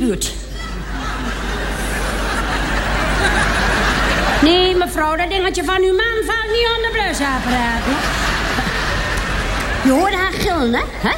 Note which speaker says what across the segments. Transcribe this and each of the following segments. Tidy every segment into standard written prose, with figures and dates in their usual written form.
Speaker 1: buurt. Nee, mevrouw, dat dingetje van uw man valt niet onder blusapparaat. Je hoorde haar gillen, hè?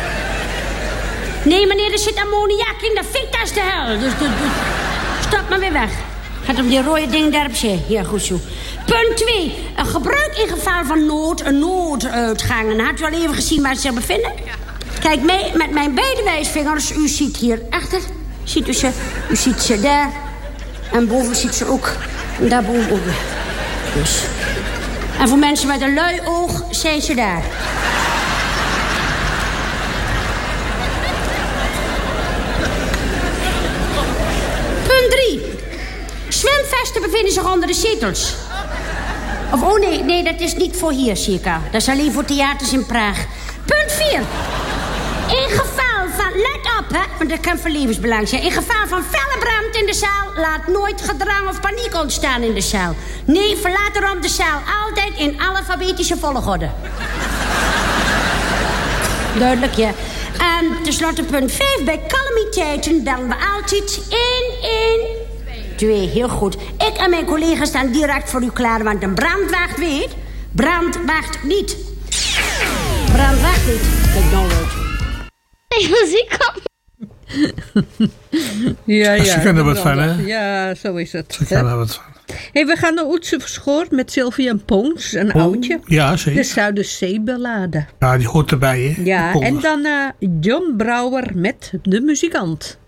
Speaker 1: Nee, meneer, er zit ammoniak in. Dat vindt als de hel. Dus stop maar weer weg. Gaat op die rode ding daar op zee. Ja, goed zo. Punt 2. Een gebruik in geval van nood. Een nooduitgang. En had u al even gezien waar ze zich bevinden? Kijk mee met mijn beide wijsvingers. U ziet hier achter. Ziet u ze? U ziet ze daar. En boven ziet ze ook. En daarboven ook. Dus. En voor mensen met een lui oog zijn ze daar. Punt 3. Zwemvesten bevinden zich onder de zetels. Of, oh nee, dat is niet voor hier, circa. Dat is alleen voor theaters in Praag. Punt 4. In geval van, let op, hè, want dat kan voor levensbelang zijn. In geval van felle brand in de zaal, laat nooit gedrang of paniek ontstaan in de zaal. Nee, verlaat erom de zaal altijd in alfabetische volgorde. Duidelijk, ja. En tenslotte punt 5. Bij calamiteiten bellen we altijd 112. Heel goed. Ik en mijn collega's staan direct voor u klaar, want een brandwacht weet. Brand wacht niet. Brand wacht niet. Kijk nou uit.
Speaker 2: Nee, muziek op.
Speaker 3: Ja.
Speaker 4: Ze kunnen er wat van, hè?
Speaker 3: Ja, zo is het.
Speaker 4: Ze kunnen er wat van.
Speaker 3: Hey, we gaan naar Oetse Verschoor met Sylvia en Pons, een oudje.
Speaker 4: Ja, zeker.
Speaker 3: De Zuiderzeeballade.
Speaker 4: Ja, die hoort erbij, hè?
Speaker 3: Ja, en dan John Brouwer met De Muzikant.